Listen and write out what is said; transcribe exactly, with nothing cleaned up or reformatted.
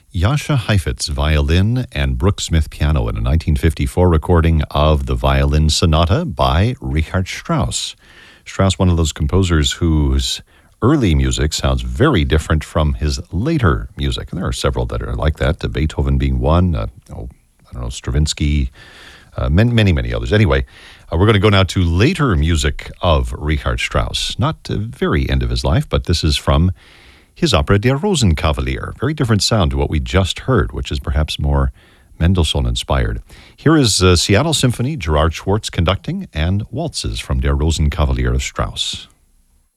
Jascha Heifetz violin and Brooke Smith piano in a nineteen fifty-four recording of the Violin Sonata by Richard Strauss. Strauss, one of those composers whose early music sounds very different from his later music. And there are several that are like that, uh, Beethoven being one, uh, oh, I don't know, Stravinsky, uh, many, many, many others. Anyway, uh, we're going to go now to later music of Richard Strauss. Not the very end of his life, but this is from his opera Der Rosenkavalier. Very different sound to what we just heard, which is perhaps more Mendelssohn-inspired. Here is uh, Seattle Symphony, Gerard Schwartz conducting, and waltzes from Der Rosenkavalier of Strauss.